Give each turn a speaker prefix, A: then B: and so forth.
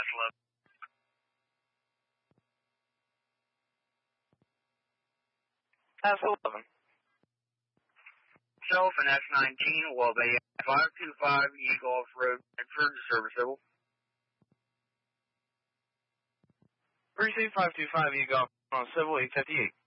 A: That's 11.
B: Self and F-19 will be 525 Eagles Road, Bedford, serviceable.
A: Precinct 525, you got on Civil 858.